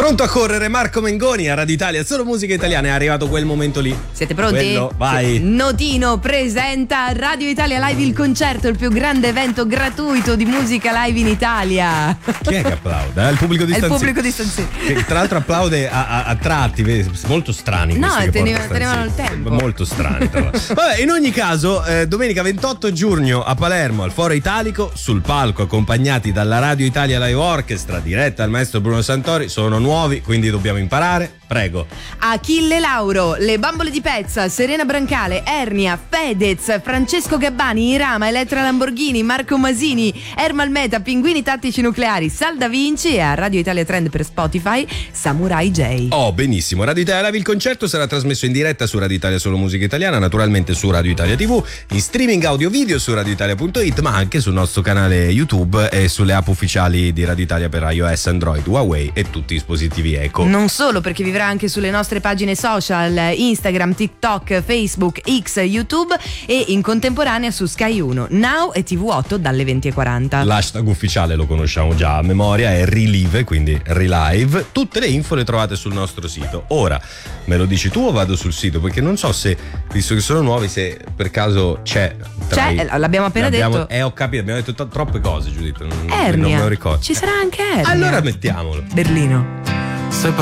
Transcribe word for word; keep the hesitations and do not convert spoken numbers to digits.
Pronto a correre Marco Mengoni a Radio Italia, solo musica italiana, è arrivato quel momento lì. Siete pronti? Quello, vai. Notino presenta Radio Italia Live il concerto, il più grande evento gratuito di musica live in Italia. Chi è che applaude? È il pubblico di È il Stanzi. pubblico di Stanzi. Che tra l'altro applaude a, a, a tratti, vedi, molto strani. No, questi che teneva- porta tenevano Stanzi. il tempo. Molto strani. Tra l'altro. Vabbè, in ogni caso, eh, domenica ventotto giugno a Palermo, al Foro Italico, sul palco, accompagnati dalla Radio Italia Live Orchestra, diretta dal maestro Bruno Santori. Sono nuovi, quindi dobbiamo imparare. Prego. Achille Lauro, Le Bambole di Pezza, Serena Brancale, Ernia, Fedez, Francesco Gabbani, Irama, Elettra Lamborghini, Marco Masini, Ermal Meta, Pinguini Tattici Nucleari, Sal Da Vinci e a Radio Italia Trend per Spotify Samurai J. Oh, benissimo. Radio Italia Live, il concerto sarà trasmesso in diretta su Radio Italia Solo Musica Italiana, naturalmente su Radio Italia tivù, in streaming audio video su radioitalia punto it, ma anche sul nostro canale YouTube e sulle app ufficiali di Radio Italia per iOS, Android, Huawei e tutti i dispositivi Eco. Non solo, perché vivrà anche sulle nostre pagine social, Instagram, TikTok, Facebook, X, YouTube e in contemporanea su Sky uno, Now e tivù otto dalle venti e quaranta. L'hashtag ufficiale lo conosciamo già a memoria, è Relive, quindi Relive. Tutte le info le trovate sul nostro sito. Ora, me lo dici tu o vado sul sito? Perché non so se, visto che sono nuovi, se per caso c'è. C'è, i- l'abbiamo appena l'abbiamo- detto. Eh, ho capito, abbiamo detto t- troppe cose, Giudito. Non, non Ernia. me lo ricordo. Ci sarà anche Ernia. Allora mettiamolo. Berlino.